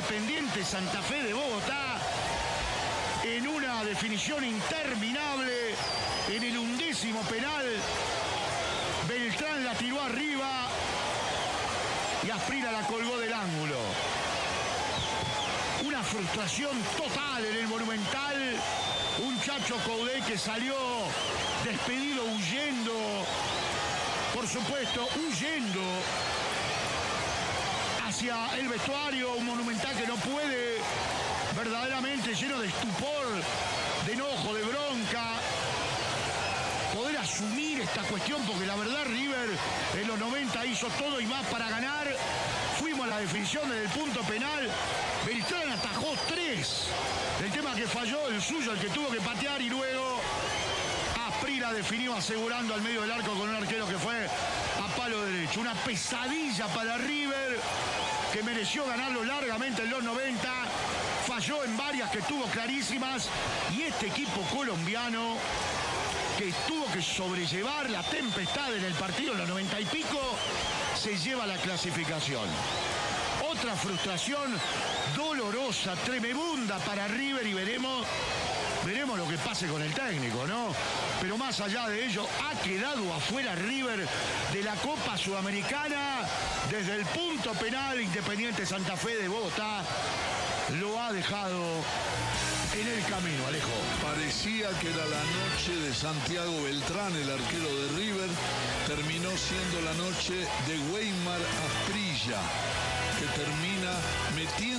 Independiente Santa Fe de Bogotá en una definición interminable en el 11º penal. Beltrán la tiró arriba y Asprilla la colgó del ángulo. Una frustración total en el Monumental. Un Chacho Coudet que salió despedido huyendo. Por supuesto, huyendo hacia el vestuario. Un Monumental que no puede, verdaderamente lleno de estupor, de enojo, de bronca, poder asumir esta cuestión, porque la verdad River en los 90 hizo todo y más para ganar. Fuimos a la definición desde el punto penal. Beltrán atajó 3. El tema que falló, el suyo, el que tuvo que patear, y luego Asprilla definió asegurando al medio del arco con un arquero que fue a palo derecho. Una pesadilla para River, que mereció ganarlo largamente en los 90. Falló en varias que tuvo clarísimas. Y este equipo colombiano, que tuvo que sobrellevar la tempestad en el partido en los 90 y pico, se lleva la clasificación. Otra frustración dolorosa, tremenda para River, y veremos lo que pase con el técnico, ¿no? Pero más allá de ello, ha quedado afuera River de la Copa Sudamericana. Desde el punto penal, Independiente Santa Fe de Bogotá lo ha dejado en el camino, Alejo. Parecía que era la noche de Santiago Beltrán, el arquero de River. Terminó siendo la noche de Weimar Asprilla, que termina metiendo